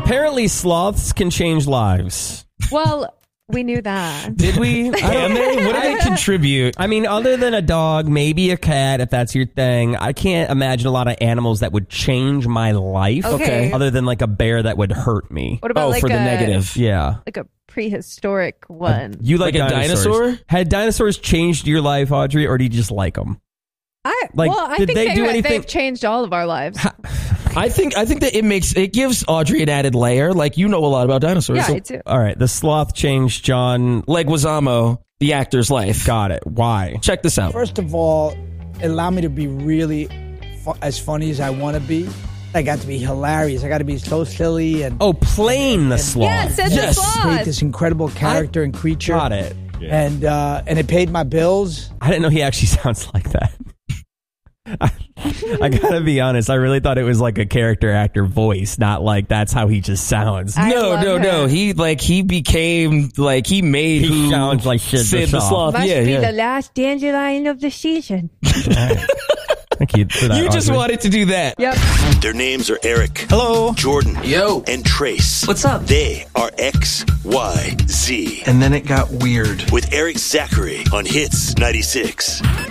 Apparently, sloths can change lives. Well, we knew that. Did we? What do they contribute? I mean, other than a dog, maybe a cat, if that's your thing. I can't imagine a lot of animals that would change my life. Okay. Other than like a bear that would hurt me. What about for the negative. Yeah. like a prehistoric one? You Like a dinosaur? Had dinosaurs changed your life, Audrey, or do you just like them? I did think they do anything? they've changed all of our lives. I think that it gives Audrey an added layer. Like, you know a lot about dinosaurs. Yeah, So, I do. All right, the sloth changed John Leguizamo, the actor's life. Got it. Why? Check this out. First of all, it allowed me to be really as funny as I want to be. I got to be hilarious. I got to be so silly and Plain the sloth. Yes, it's Yes. a create sloth. this incredible character and creature. Got it. And it paid my bills. I didn't know he actually sounds like that. I gotta be honest. I really thought it was like a character actor voice, not like that's how he just sounds. I No. love him. He made He who sounds like Sid the Sloth. Must Yeah, be yeah. the last dandelion of the season. Thank you for that. You just Audrey. wanted to do that. Yep. Their names are Eric. Hello. Jordan. Yo. And Trace. What's up? They are XYZ. And then it got weird. With Eric Zachary on Hits 96.